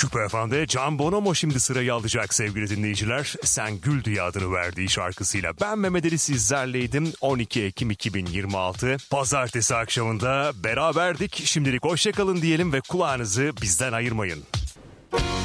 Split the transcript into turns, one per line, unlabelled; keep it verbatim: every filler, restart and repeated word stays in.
Küpe F M'de Can Bonomo şimdi sırayı alacak sevgili dinleyiciler. Sen Gül diye adını verdiği şarkısıyla. Ben Mehmet Ali sizlerleydim. on iki Ekim iki bin yirmi altı Pazartesi akşamında beraberdik. Şimdilik hoşçakalın diyelim ve kulağınızı bizden ayırmayın.